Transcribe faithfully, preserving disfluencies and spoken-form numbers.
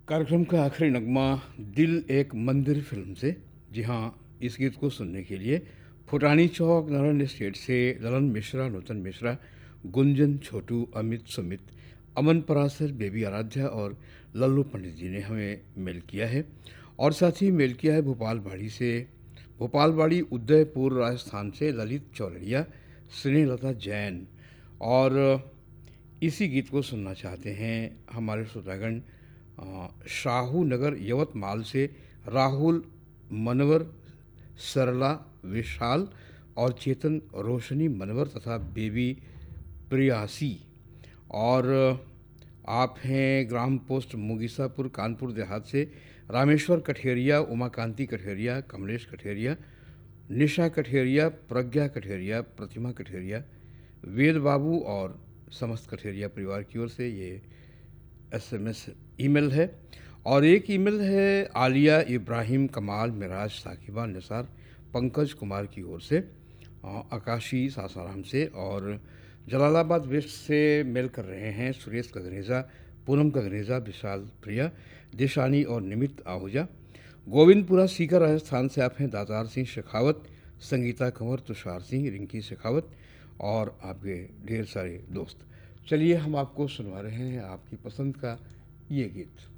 कार्यक्रम का आखिरी नगमा दिल एक मंदिर फिल्म से। जी हाँ, इस गीत को सुनने के लिए फुटानी चौक नारायण स्टेट से ललन मिश्रा, नूतन मिश्रा, गुंजन, छोटू, अमित, सुमित, अमन परासर, बेबी आराध्या और लल्लू पंडित जी ने हमें मेल किया है। और साथ ही मेल किया है भोपाल बाड़ी से, भोपाल बाड़ी उदयपुर राजस्थान से ललित चौरड़िया, स्नेहलता जैन। और इसी गीत को सुनना चाहते हैं हमारे श्रोतागण अ, शाहू नगर यवतमाल से राहुल, मनवर, सरला, विशाल और चेतन, रोशनी, मनवर तथा बेबी प्रियासी। और आप हैं ग्राम पोस्ट मुगीसापुर, कानपुर देहात से रामेश्वर कठेरिया, उमाकांति कठेरिया, कमलेश कठेरिया, निशा कठेरिया, प्रज्ञा कठेरिया, प्रतिमा कठेरिया, वेद बाबू और समस्त कठेरिया परिवार की ओर से ये एसएमएस ईमेल है। और एक ईमेल है आलिया, इब्राहिम, कमाल, मिराज, साकिबा, निसार, पंकज कुमार की ओर से, अ, आकाशी सासाराम से। और जलालाबाद वेस्ट से मेल कर रहे हैं सुरेश कगनेजा, पूनम कगनेजा, विशाल प्रिया, दिशानी और निमित आहूजा। गोविंदपुरा सीकर राजस्थान से आप हैं दातार सिंह शेखावत, संगीता कंवर, तुषार सिंह, रिंकी शेखावत और आपके ढेर सारे दोस्त। चलिए हम आपको सुनवा रहे हैं आपकी पसंद का ये गीत।